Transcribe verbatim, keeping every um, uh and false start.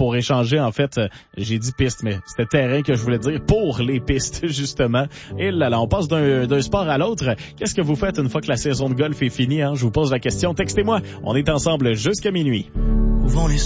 pour échanger, en fait, euh, j'ai dit piste, mais c'était terrain que je voulais dire, pour les pistes, justement. Et là, là, on passe d'un, d'un sport à l'autre. Qu'est-ce que vous faites une fois que la saison de golf est finie, hein? Je vous pose la question. Textez-moi. On est ensemble jusqu'à minuit.